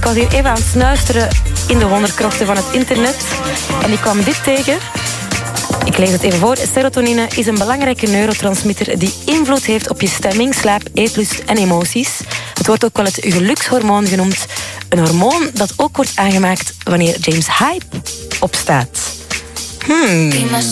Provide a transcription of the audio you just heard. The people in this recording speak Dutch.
was hier even aan het snuisteren in de wonderkrochten van het internet. En ik kwam dit tegen. Ik lees het even voor. Serotonine is een belangrijke neurotransmitter die invloed heeft op je stemming, slaap, eetlust en emoties. Het wordt ook wel het gelukshormoon genoemd. Een hormoon dat ook wordt aangemaakt wanneer James Hype opstaat.